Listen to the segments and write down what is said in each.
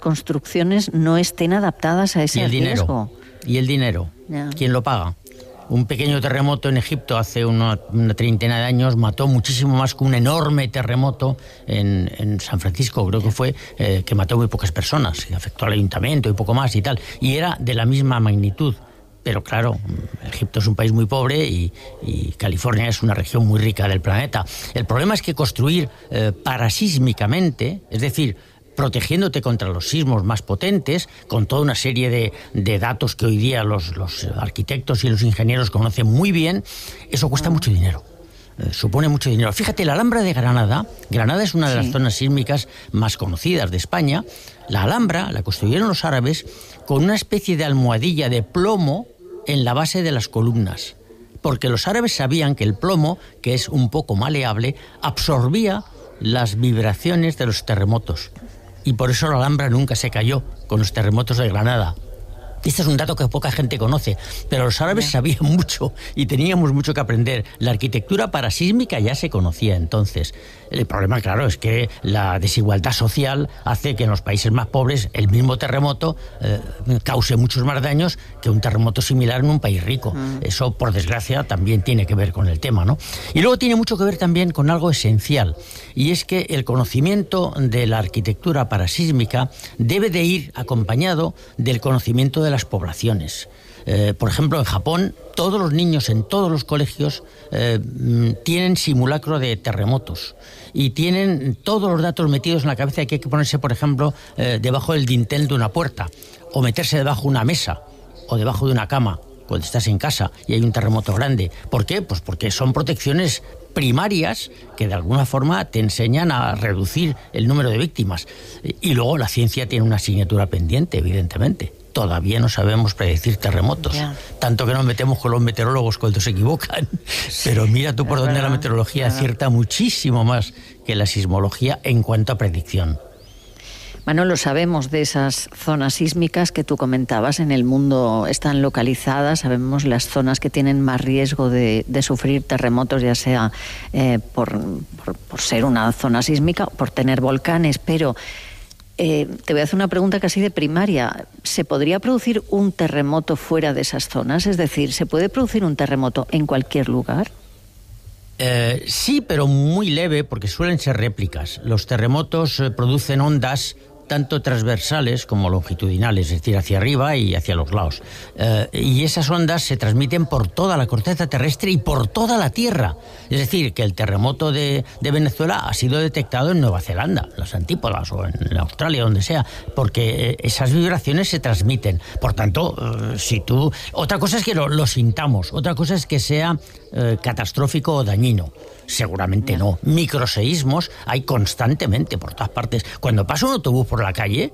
construcciones no estén adaptadas a ese riesgo. Y el dinero. Ya. ¿Quién lo paga? Un pequeño terremoto en Egipto hace una treintena de años mató muchísimo más que un enorme terremoto en San Francisco, creo que fue, que mató muy pocas personas, y afectó al ayuntamiento y poco más y tal. Y era de la misma magnitud. Pero claro, Egipto es un país muy pobre y California es una región muy rica del planeta. El problema es que construir parasísmicamente, es decir, protegiéndote contra los sismos más potentes, con toda una serie de datos que hoy día los arquitectos y los ingenieros conocen muy bien, eso cuesta mucho dinero. Supone mucho dinero. Fíjate, la Alhambra de Granada es una de las zonas sísmicas más conocidas de España. La Alhambra la construyeron los árabes con una especie de almohadilla de plomo en la base de las columnas, porque los árabes sabían que el plomo, que es un poco maleable, absorbía las vibraciones de los terremotos. Y por eso la Alhambra nunca se cayó con los terremotos de Granada. Este es un dato que poca gente conoce, pero los árabes sabían mucho y teníamos mucho que aprender. La arquitectura parasísmica ya se conocía entonces. El problema, claro, es que la desigualdad social hace que en los países más pobres el mismo terremoto cause muchos más daños que un terremoto similar en un país rico. Eso, por desgracia, también tiene que ver con el tema, ¿no? Y luego tiene mucho que ver también con algo esencial, y es que el conocimiento de la arquitectura parasísmica debe de ir acompañado del conocimiento de las poblaciones. Por ejemplo, en Japón, todos los niños en todos los colegios tienen simulacro de terremotos y tienen todos los datos metidos en la cabeza de que hay que ponerse, por ejemplo, debajo del dintel de una puerta, o meterse debajo de una mesa o debajo de una cama cuando estás en casa y hay un terremoto grande. ¿Por qué? Pues porque son protecciones primarias que de alguna forma te enseñan a reducir el número de víctimas. Y luego la ciencia tiene una asignatura pendiente, evidentemente. Todavía no sabemos predecir terremotos. Tanto que nos metemos con los meteorólogos cuando se equivocan. Pero mira tú por dónde la meteorología acierta muchísimo más que la sismología en cuanto a predicción. Manolo, sabemos de esas zonas sísmicas que tú comentabas, en el mundo están localizadas, sabemos las zonas que tienen más riesgo de sufrir terremotos, ya sea por ser una zona sísmica, por tener volcanes, pero te voy a hacer una pregunta casi de primaria. ¿Se podría producir un terremoto fuera de esas zonas? Es decir, ¿se puede producir un terremoto en cualquier lugar? Sí, pero muy leve, porque suelen ser réplicas. Los terremotos producen ondas tanto transversales como longitudinales, es decir, hacia arriba y hacia los lados. Y esas ondas se transmiten por toda la corteza terrestre y por toda la Tierra. Es decir, que el terremoto de Venezuela ha sido detectado en Nueva Zelanda, en las Antípodas o en Australia, donde sea, porque esas vibraciones se transmiten. Por tanto, si tú... Otra cosa es que lo sintamos, otra cosa es que sea catastrófico o dañino. Seguramente no. Microseísmos hay constantemente por todas partes. Cuando pasa un autobús por la calle,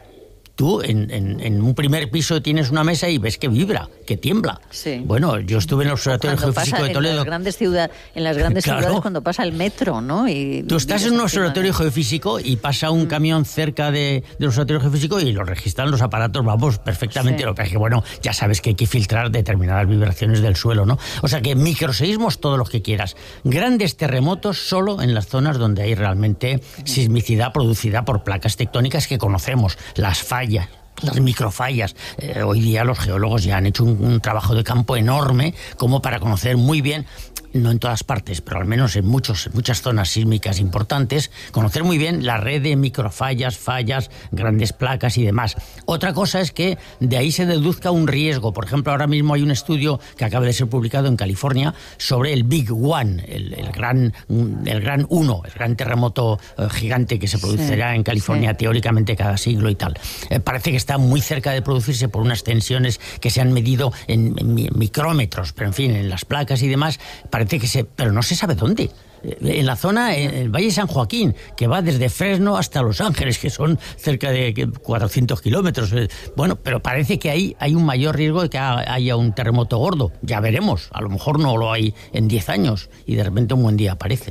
tú en un primer piso tienes una mesa y ves que vibra, que tiembla. Sí. Bueno, yo estuve en el Observatorio Geofísico de Toledo. En las grandes ciudades cuando pasa el metro, ¿no? Y tú estás en un observatorio geofísico y pasa un camión cerca del observatorio geofísico y lo registran los aparatos, vamos, perfectamente. Lo que pasa es que, bueno, ya sabes que hay que filtrar determinadas vibraciones del suelo, ¿no? O sea que microseísmos, todos los que quieras. Grandes terremotos solo en las zonas donde hay realmente sismicidad producida por placas tectónicas que conocemos, las fallas, las microfallas. Hoy día los geólogos ya han hecho un trabajo de campo enorme como para conocer muy bien, no en todas partes, pero al menos en muchas zonas sísmicas importantes, conocer muy bien la red de microfallas, fallas, grandes placas y demás. Otra cosa es que de ahí se deduzca un riesgo. Por ejemplo, ahora mismo hay un estudio que acaba de ser publicado en California sobre el Big One, el gran uno, el gran terremoto gigante que se producirá en California teóricamente cada siglo y tal. Parece que está muy cerca de producirse por unas tensiones que se han medido en micrómetros, pero en fin, en las placas y demás, pero no se sabe dónde. En la zona, en el Valle de San Joaquín, que va desde Fresno hasta Los Ángeles, que son cerca de 400 kilómetros. Bueno, pero parece que ahí hay un mayor riesgo de que haya un terremoto gordo. Ya veremos, a lo mejor no lo hay en 10 años y de repente un buen día aparece.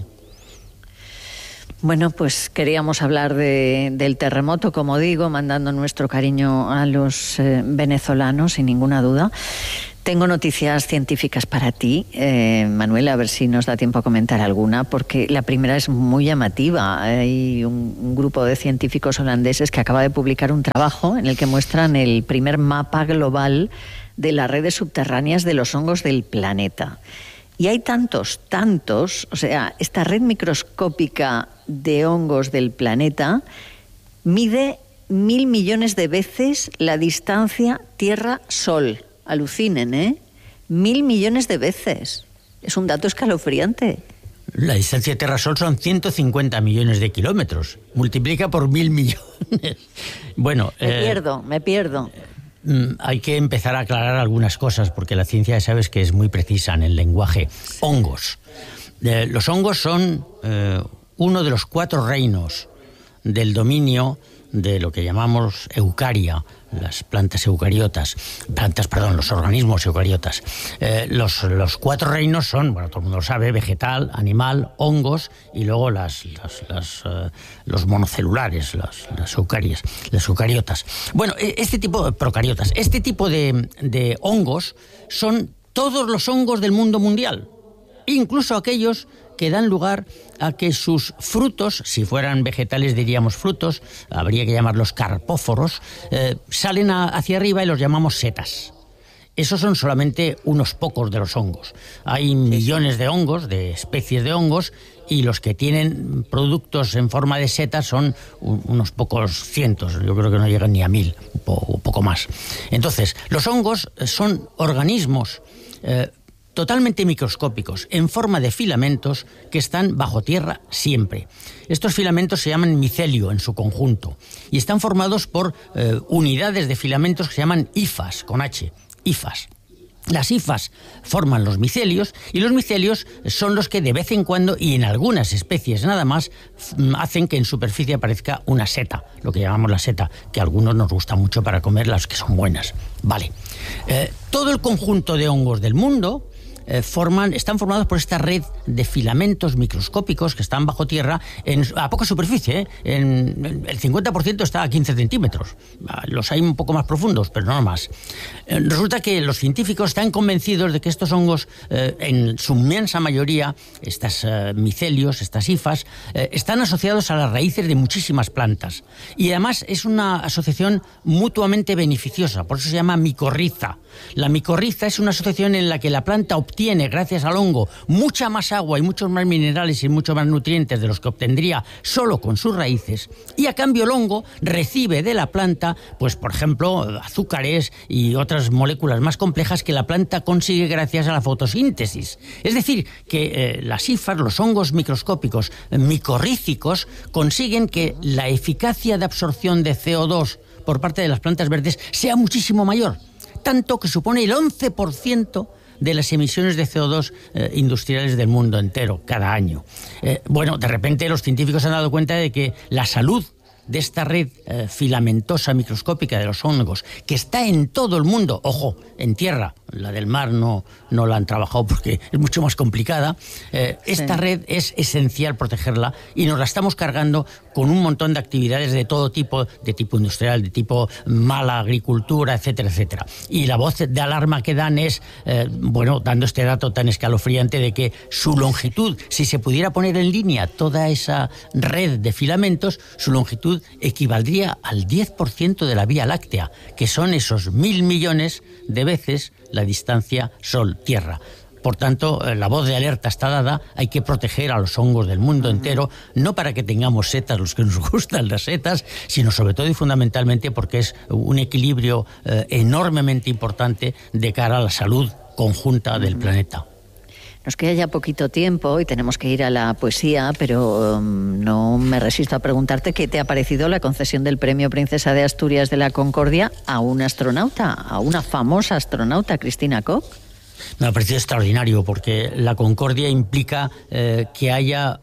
Bueno, pues queríamos hablar del terremoto, como digo, mandando nuestro cariño a los venezolanos, sin ninguna duda. Tengo noticias científicas para ti, Manuel, a ver si nos da tiempo a comentar alguna, porque la primera es muy llamativa. Hay un grupo de científicos holandeses que acaba de publicar un trabajo en el que muestran el primer mapa global de las redes subterráneas de los hongos del planeta. Y hay tantos, o sea, esta red microscópica de hongos del planeta mide 1.000 millones de veces la distancia Tierra-Sol. Alucinen, ¿eh? 1.000 millones de veces. Es un dato escalofriante. La distancia Tierra-Sol son 150 millones de kilómetros. Multiplica por 1.000 millones. Bueno, me pierdo. Hay que empezar a aclarar algunas cosas, porque la ciencia, ya sabes, que es muy precisa en el lenguaje. Hongos. Los hongos son uno de los 4 reinos del dominio de lo que llamamos eucaria, las plantas eucariotas, los organismos eucariotas. Los 4 reinos son, bueno, todo el mundo lo sabe, vegetal, animal, hongos y luego los monocelulares, las eucarias, las eucariotas. Bueno, este tipo de procariotas, este tipo de hongos son todos los hongos del mundo mundial, incluso aquellos que dan lugar a que sus frutos, si fueran vegetales diríamos frutos, habría que llamarlos carpóforos, salen hacia arriba y los llamamos setas. Esos son solamente unos pocos de los hongos. Hay millones de hongos, de especies de hongos, y los que tienen productos en forma de setas son unos pocos cientos, yo creo que no llegan ni a 1.000, o poco más. Entonces, los hongos son organismos totalmente microscópicos, en forma de filamentos que están bajo tierra siempre. Estos filamentos se llaman micelio en su conjunto y están formados por unidades de filamentos que se llaman hifas, con H, hifas. Las hifas forman los micelios y los micelios son los que de vez en cuando y en algunas especies nada más hacen que en superficie aparezca una seta, lo que llamamos la seta, que a algunos nos gusta mucho para comer, las que son buenas. Vale. Todo el conjunto de hongos del mundo están formados por esta red de filamentos microscópicos que están bajo tierra a poca superficie, el 50% está a 15 centímetros. Los hay un poco más profundos, pero no más. Resulta que los científicos están convencidos de que estos hongos, en su inmensa mayoría, estos micelios, estas hifas, están asociados a las raíces de muchísimas plantas. Y además es una asociación mutuamente beneficiosa, por eso se llama micorriza. La micorriza es una asociación en la que la planta obtiene, gracias al hongo, mucha más agua y muchos más minerales y muchos más nutrientes de los que obtendría solo con sus raíces, y a cambio el hongo recibe de la planta, pues por ejemplo, azúcares y otras moléculas más complejas que la planta consigue gracias a la fotosíntesis. Es decir, que las hifas, los hongos microscópicos micorrícicos, consiguen que la eficacia de absorción de CO2 por parte de las plantas verdes sea muchísimo mayor, tanto que supone el 11% de las emisiones de CO2 industriales del mundo entero cada año. Bueno, de repente los científicos se han dado cuenta de que la salud de esta red filamentosa microscópica de los hongos, que está en todo el mundo, ojo, en tierra, la del mar no la han trabajado porque es mucho más complicada, esta red es esencial protegerla y nos la estamos cargando con un montón de actividades de todo tipo, de tipo industrial, de tipo mala agricultura, etcétera, etcétera. Y la voz de alarma que dan es, dando este dato tan escalofriante de que su longitud, si se pudiera poner en línea toda esa red de filamentos, su longitud equivaldría al 10% de la Vía Láctea, que son esos 1.000 millones de veces la distancia Sol-Tierra. Por tanto, la voz de alerta está dada, hay que proteger a los hongos del mundo entero, no para que tengamos setas, los que nos gustan las setas, sino sobre todo y fundamentalmente porque es un equilibrio enormemente importante de cara a la salud conjunta del planeta. Nos queda ya poquito tiempo y tenemos que ir a la poesía, pero no me resisto a preguntarte qué te ha parecido la concesión del Premio Princesa de Asturias de la Concordia a una astronauta, a una famosa astronauta, Christina Koch. Me ha parecido extraordinario porque la concordia implica que haya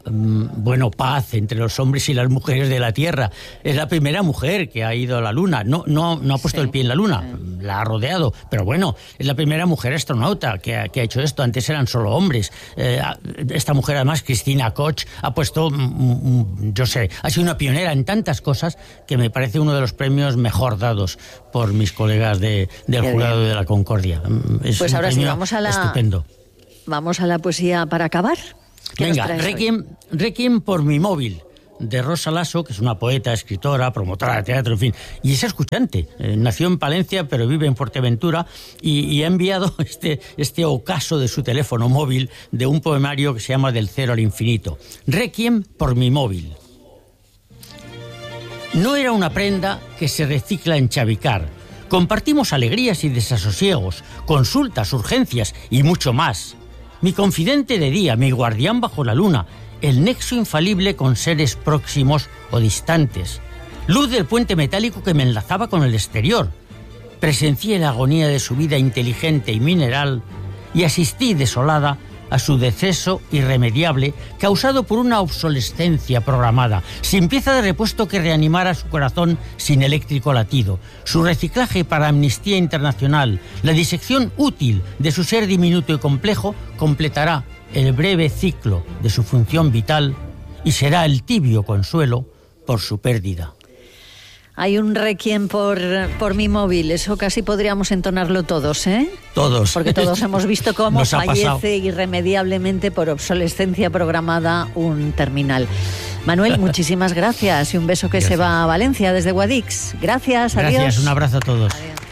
paz entre los hombres y las mujeres de la Tierra. Es la primera mujer que ha ido a la Luna. No ha puesto el pie en la Luna. la ha rodeado, pero bueno, es la primera mujer astronauta que ha hecho esto. Antes eran solo hombres. Esta mujer, además, Cristina Koch, ha puesto, ha sido una pionera en tantas cosas que me parece uno de los premios mejor dados por mis colegas del jurado de la Concordia. Es pues ahora sí, vamos estupendo. Vamos a la poesía para acabar. Venga, Requiem por mi móvil, de Rosa Lasso, que es una poeta, escritora, promotora de teatro, en fin, y es escuchante. Nació en Palencia, pero vive en Fuerteventura, y ha enviado este ocaso de su teléfono móvil de un poemario que se llama Del cero al infinito. Requiem por mi móvil. No era una prenda que se recicla en Chavicar. Compartimos alegrías y desasosiegos, consultas, urgencias y mucho más. Mi confidente de día, mi guardián bajo la luna, el nexo infalible con seres próximos o distantes. Luz del puente metálico que me enlazaba con el exterior. Presencié la agonía de su vida inteligente y mineral y asistí desolada a su deceso irremediable causado por una obsolescencia programada, sin pieza de repuesto que reanimara su corazón sin eléctrico latido. Su reciclaje para Amnistía Internacional, la disección útil de su ser diminuto y complejo, completará el breve ciclo de su función vital y será el tibio consuelo por su pérdida. Hay un requiem por mi móvil, eso casi podríamos entonarlo todos, ¿eh? Todos. Porque todos hemos visto cómo fallece pasado irremediablemente por obsolescencia programada un terminal. Manuel, muchísimas gracias y un beso que se va a Valencia desde Guadix. Gracias, adiós. Gracias, un abrazo a todos. Adiós.